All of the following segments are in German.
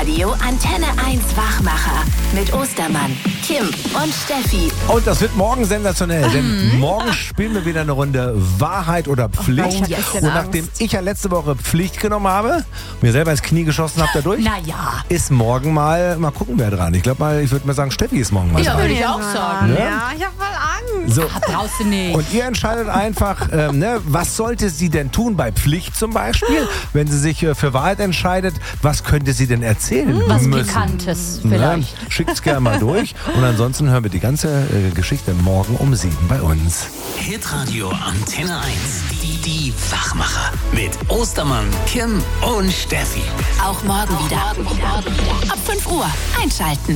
Hitradio Antenne 1 Wachmacher mit Ostermann, Kim und Steffi. Und das wird morgen sensationell, denn morgen spielen wir wieder eine Runde Wahrheit oder Pflicht. Und nachdem ich ja letzte Woche Pflicht genommen habe, mir selber ins Knie geschossen habe dadurch, ist morgen mal gucken, wer dran. Ich glaube ich würde mal sagen, Steffi ist morgen mal dran. Ja, würde ich auch sagen. Ja, ich habe voll Angst. So. Brauchst du nicht. Und ihr entscheidet einfach, was sollte sie denn tun bei Pflicht zum Beispiel, wenn sie sich für Wahrheit entscheidet, was könnte sie denn erzählen Was müssen? Pikantes vielleicht. Schickt's gerne mal durch und ansonsten hören wir die ganze Geschichte morgen um 7 bei uns. Hitradio Antenne 1. Die Wachmacher mit Ostermann, Kim und Steffi. Auch morgen wieder. Ab 5 Uhr einschalten.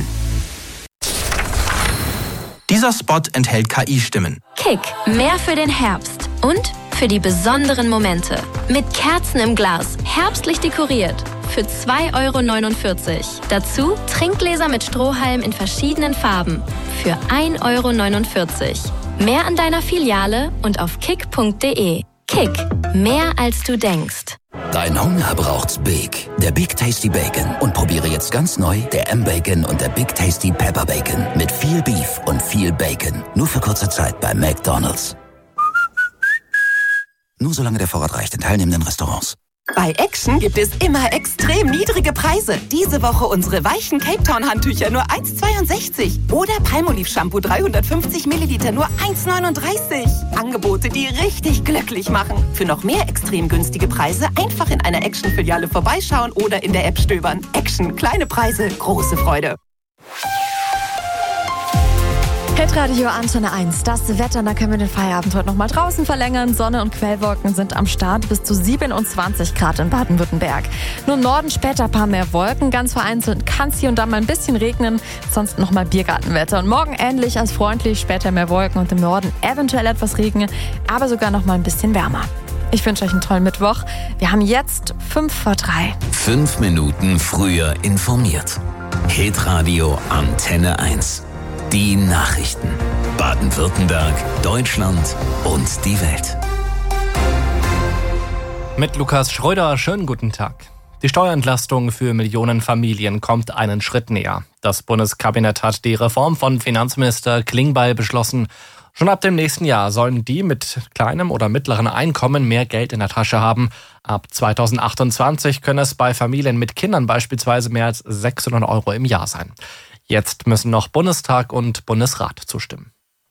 Dieser Spot enthält KI-Stimmen. Kick, mehr für den Herbst und für die besonderen Momente. Mit Kerzen im Glas, herbstlich dekoriert. Für 2,49 €. Dazu Trinkgläser mit Strohhalm in verschiedenen Farben. Für 1,49 €. Mehr an deiner Filiale und auf kick.de. Kick, mehr als du denkst. Dein Hunger braucht's Big. Der Big Tasty Bacon. Und probiere jetzt ganz neu der M-Bacon und der Big Tasty Pepper Bacon. Mit viel Beef und viel Bacon. Nur für kurze Zeit bei McDonald's. Nur solange der Vorrat reicht in teilnehmenden Restaurants. Bei Action gibt es immer extrem niedrige Preise. Diese Woche unsere weichen Cape Town Handtücher nur 1,62. Oder Palmolive Shampoo 350 Milliliter nur 1,39. Angebote, die richtig glücklich machen. Für noch mehr extrem günstige Preise einfach in einer Action-Filiale vorbeischauen oder in der App stöbern. Action, kleine Preise, große Freude. Hitradio Antenne 1. Das Wetter, da können wir den Feierabend heute noch mal draußen verlängern. Sonne und Quellwolken sind am Start, bis zu 27 Grad in Baden-Württemberg. Nur im Norden später ein paar mehr Wolken. Ganz vereinzelt kann es hier und da mal ein bisschen regnen. Sonst noch mal Biergartenwetter. Und morgen ähnlich als freundlich, später mehr Wolken und im Norden eventuell etwas Regen, aber sogar noch mal ein bisschen wärmer. Ich wünsche euch einen tollen Mittwoch. Wir haben jetzt 2:55. 5 Minuten früher informiert. Hitradio Antenne 1. Die Nachrichten. Baden-Württemberg, Deutschland und die Welt. Mit Lukas Schröder, schönen guten Tag. Die Steuerentlastung für Millionen Familien kommt einen Schritt näher. Das Bundeskabinett hat die Reform von Finanzminister Klingbeil beschlossen. Schon ab dem nächsten Jahr sollen die mit kleinem oder mittleren Einkommen mehr Geld in der Tasche haben. Ab 2028 können es bei Familien mit Kindern beispielsweise mehr als 600 € im Jahr sein. Jetzt müssen noch Bundestag und Bundesrat zustimmen.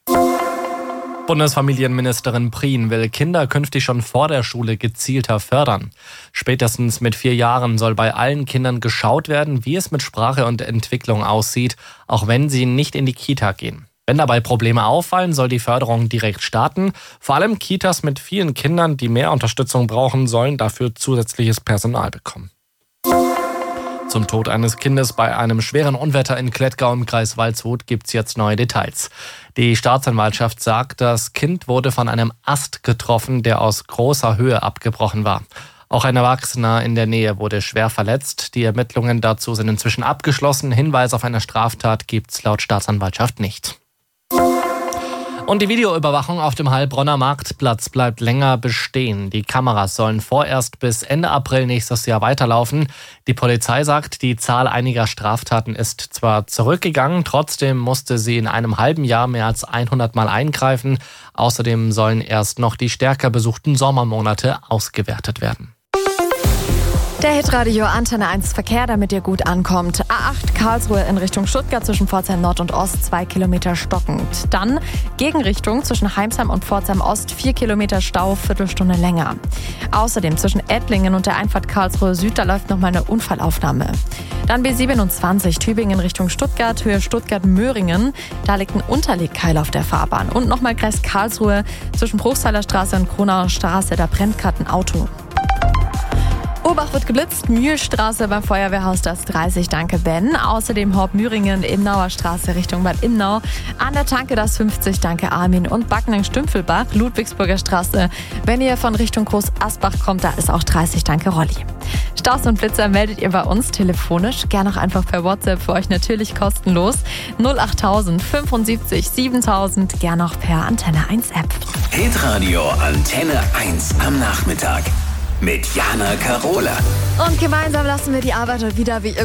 Bundesfamilienministerin Prien will Kinder künftig schon vor der Schule gezielter fördern. Spätestens mit 4 Jahren soll bei allen Kindern geschaut werden, wie es mit Sprache und Entwicklung aussieht, auch wenn sie nicht in die Kita gehen. Wenn dabei Probleme auffallen, soll die Förderung direkt starten. Vor allem Kitas mit vielen Kindern, die mehr Unterstützung brauchen, sollen dafür zusätzliches Personal bekommen. Zum Tod eines Kindes bei einem schweren Unwetter in Klettgau im Kreis Waldshut gibt's jetzt neue Details. Die Staatsanwaltschaft sagt, das Kind wurde von einem Ast getroffen, der aus großer Höhe abgebrochen war. Auch ein Erwachsener in der Nähe wurde schwer verletzt. Die Ermittlungen dazu sind inzwischen abgeschlossen. Hinweis auf eine Straftat gibt's laut Staatsanwaltschaft nicht. Und die Videoüberwachung auf dem Heilbronner Marktplatz bleibt länger bestehen. Die Kameras sollen vorerst bis Ende April nächstes Jahr weiterlaufen. Die Polizei sagt, die Zahl einiger Straftaten ist zwar zurückgegangen, trotzdem musste sie in einem halben Jahr mehr als 100 Mal eingreifen. Außerdem sollen erst noch die stärker besuchten Sommermonate ausgewertet werden. Der Hitradio Antenne 1 Verkehr, damit ihr gut ankommt. A8 Karlsruhe in Richtung Stuttgart zwischen Pforzheim Nord und Ost 2 Kilometer stockend. Dann Gegenrichtung zwischen Heimsheim und Pforzheim Ost 4 Kilometer Stau, Viertelstunde länger. Außerdem zwischen Ettlingen und der Einfahrt Karlsruhe Süd, da läuft nochmal eine Unfallaufnahme. Dann B27 Tübingen Richtung Stuttgart, Höhe Stuttgart-Möhringen. Da liegt ein Unterlegkeil auf der Fahrbahn. Und nochmal Kreis Karlsruhe zwischen Bruchshaler Straße und Kronauer Straße, da brennt gerade ein Auto. Urbach wird geblitzt, Mühlstraße beim Feuerwehrhaus, das 30, danke Ben. Außerdem Horb-Mühringen, Imnauer Straße Richtung Bad Imnau. An der Tanke das 50, danke Armin. Und Backnang-Stümpfelbach, Ludwigsburger Straße. Wenn ihr von Richtung Groß-Asbach kommt, da ist auch 30, danke Rolli. Staus und Blitzer meldet ihr bei uns telefonisch, gerne auch einfach per WhatsApp, für euch natürlich kostenlos. 08000 75 7000, gerne auch per Antenne 1 App. Hitradio Antenne 1 am Nachmittag mit Jana Karola. Und gemeinsam lassen wir die Arbeit wieder wie immer